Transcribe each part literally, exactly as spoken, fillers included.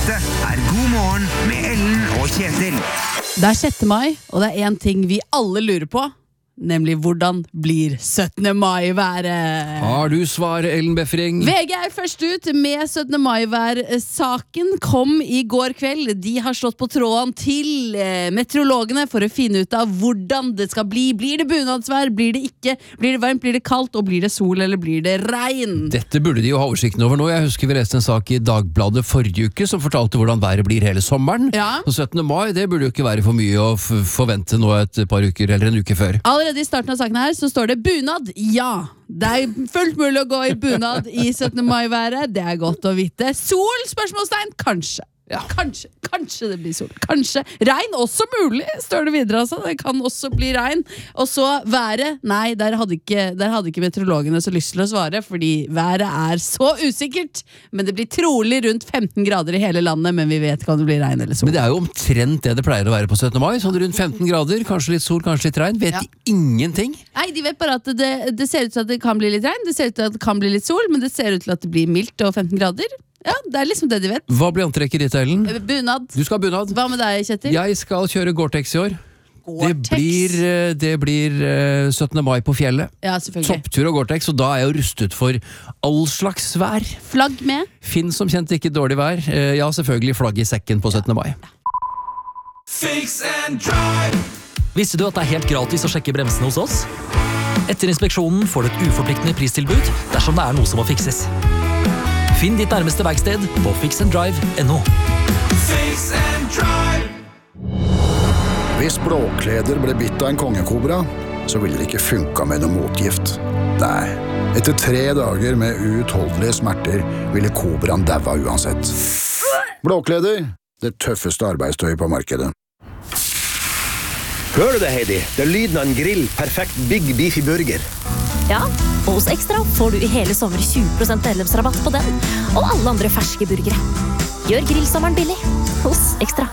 Dette er God morgen med Ellen og Kjetil. Det er sjette mai, og det er en ting vi alle lurer på, nemlig hvordan blir syttende mai-været? Har du svaret, Ellen Befring? V G er først ut med syttende mai-vær-saken. Kom i går kveld. De har slått på tråden til eh, meteorologene for å finne ut av hvordan det skal bli. Blir det bunadsvær? Blir det ikke? Blir det varmt? Blir det kaldt? Og blir det sol, eller blir det regn? Dette burde de jo ha oversikten over nå. Jeg husker vi leste en sak i Dagbladet forrige uke som fortalte hvordan været blir hele sommeren. Ja. Og syttende mai, det burde jo ikke være for mye å f forvente nå et par uker eller en uke før. Allerede i starten av saken her så står det bunad. Ja, det er fullt mulig å gå i bunad i syttende mai-været. Det er godt å vite. Sol? Spørsmålstegn? Kanskje. Ja. Kanskje, kanskje det blir sol. Kanskje. Regn også mulig, står det videre. Altså. Det kan også bli regn. Og så været. Nei, der hadde, ikke, der hadde ikke meteorologene så lyst til å svare, fordi været er så usikkert. Men det blir trolig rundt femten grader i hele landet, men vi vet ikke om det blir regn eller sol. Men det er jo omtrent det det pleier å være på syttende mai. Sånn rundt femten grader, kanskje litt sol, kanskje litt regn. Vet Ja. de ingenting? Nei, de vet bare at det, det ser ut til at det kan bli litt regn, det ser ut til at det kan bli litt sol, men det ser ut til at det blir mildt og femten grader. Ja, det er liksom det de vet. Hva blir antrekket ditt, Ellen? Bunad. Du skal ha bunad. Hva med deg, Kjetil? Jeg skal kjøre Gore-Tex i år. Det Gore-Tex. blir, eh, det blir eh, syttende mai på fjellet. Ja, selvfølgelig. Topptur og Gore-Tex, og da er jeg jo rustet for all slags vær. Flagg med. Finn som kjent ikke dårlig vær. Eh, Ja, selvfølgelig flagg i sekken på syttende mai. Fix and drive. Visste du at det er helt gratis å sjekke bremsene hos oss? Etter inspeksjonen får du et uforpliktende pristilbud dersom det er noe som må fikses. Finn ditt nærmeste verksted på fix and drive punktum no. Fix and drive. Hvis blåkleder ble bitt av en kongekobra, så ville det ikke funka med noe motgift. Nei, etter tre dager med uutholdelige smerter ville kobraen daua uansett. Blåkleder, det tøffeste arbeidstøyet på markedet. Hører du det, Heidi? Det er lyden av en grill, perfekt Big Beefy Burger. Ja, og hos Ekstra får du i hele sommer tjue prosent medlemsrabatt på den, og alle andre ferske burgere. Gjør grillsommeren billig hos Ekstra.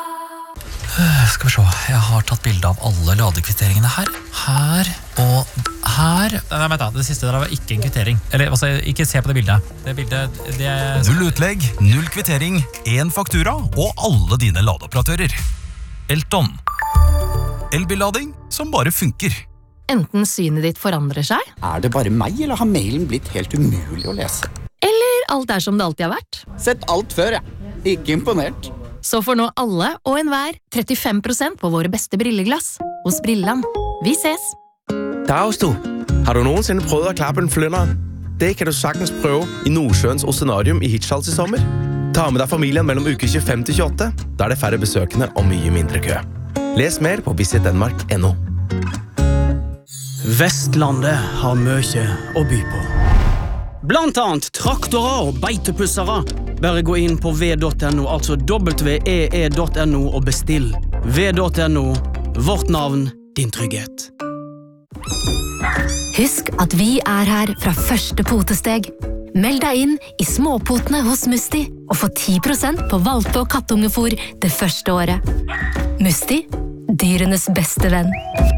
Skal vi se, jeg har tatt bilde av alle ladekvitteringene her. Her og her. Nei, vent da, det siste der var ikke en kvittering. Eller, altså, ikke se på det bildet. Det bildet, det er... Null utlegg, null kvittering, én faktura og alle dine ladeoperatører. Elton. Elbillading som bare funker. Enten synet ditt forandrer seg, Er det bare meg, eller har mailen blitt helt umulig å lese? eller alt er som det alltid har vært. Sett alt før, jeg. Ikke imponert. Så får nå alle og enhver trettifem prosent på våre beste brilleglass hos Brilland. Vi ses! Dagstu, har du nogensinde prøvet at klappe en flynder? Det kan du sagtens prøve i Nordsjøens Oceanarium i Hirtshals i sommer. Ta med deg familien mellom uke tjuefem til tjueåtte. Da er det færre besøkende og mye mindre kø. Les mer på visit denmark punktum no. Vestlandet har mye å by på. Blant annet traktorer og beitepussere. Bare gå inn på v punktum no, altså w e e punktum no og bestill. v punktum no, vårt navn, din trygghet. Husk at vi er her fra første potesteg. Meld deg inn i småpotene hos Musti og få ti prosent på valpe- og kattungefôr det første året. Musti, dyrenes beste venn.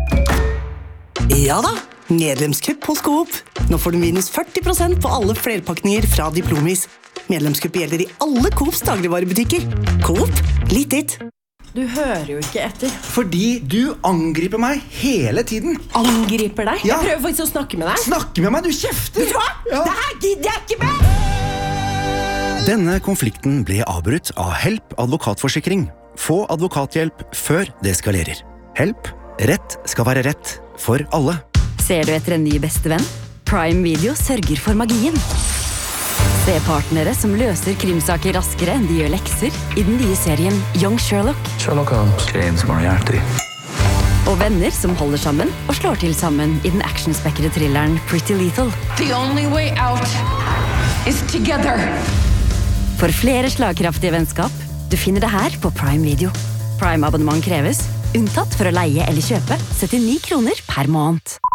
Ja da, medlemskupp hos Coop. Nå får du minus førti prosent på alle flerpakninger fra Diplomis. Medlemskupp gjelder i alle Coops dagligvarebutikker. Coop, litt ditt. Du hører jo ikke etter. Fordi du angriper meg hele tiden. Angriper deg? Ja. Jeg prøver faktisk å snakke med deg. Snakke med meg, du kjefter! Vet du hva? Ja. Det her gidder jeg ikke med! Denne konflikten ble avbrutt av Help advokatforsikring. Få advokathjelp før det eskalerer. Help. Rett skal være rett for alle. Ser du etter en ny bestevenn? Prime Video sørger for magien. Se partnere som løser krimsaker raskere enn de gjør lekser i den nye serien Young Sherlock. Sherlock Holmes, James Moriarty. Og venner som holder sammen og slår til sammen i den actionspekkede thrilleren Pretty Lethal. The only way out is together. For flere slagkraftige vennskap, du finner det her på Prime Video. Prime-abonnement kreves, unntatt for å leie eller kjøpe syttini kroner per måned.